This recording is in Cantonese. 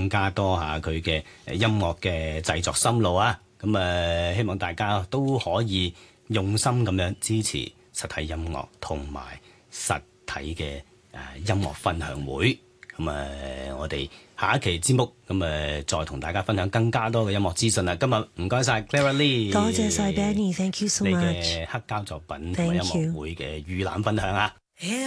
更加多下佢嘅音樂嘅製作心路啊！咁希望大家都可以用心咁樣支持實體音樂同埋實體嘅音樂分享會。我哋下一期節目再同大家分享更加多嘅音樂資訊啦。今日唔該晒 Clara Lee， 多謝晒 Benny，Thank you so much， 你嘅黑膠作品同埋音樂會嘅預覽分享啊！